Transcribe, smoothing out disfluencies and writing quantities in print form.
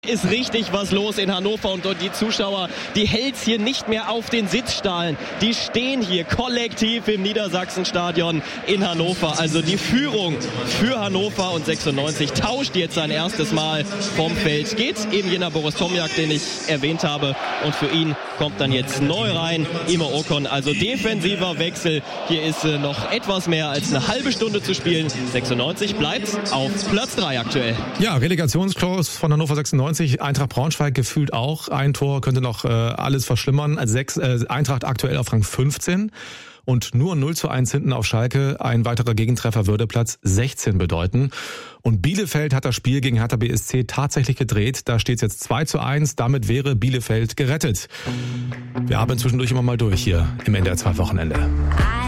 Ist richtig was los in Hannover und die Zuschauer, die hält's hier nicht mehr auf den Sitzstahlen. Die stehen hier kollektiv im Niedersachsenstadion in Hannover. Also die Führung für Hannover und 96 tauscht jetzt sein erstes Mal vom Feld. Geht eben jener Boris Tomjak, den ich erwähnt habe. Und für ihn kommt dann jetzt neu rein Imo Okon. Also defensiver Wechsel. Hier ist noch etwas mehr als eine halbe Stunde zu spielen. 96 bleibt auf Platz 3 aktuell. Ja, Relegationskurs von Hannover 96. Eintracht Braunschweig gefühlt auch. Ein Tor könnte noch alles verschlimmern. Eintracht aktuell auf Rang 15 und nur 0:1 hinten auf Schalke. Ein weiterer Gegentreffer würde Platz 16 bedeuten. Und Bielefeld hat das Spiel gegen Hertha BSC tatsächlich gedreht. Da steht es jetzt 2:1. Damit wäre Bielefeld gerettet. Wir haben zwischendurch immer mal durch hier im NDR 2 Wochenende.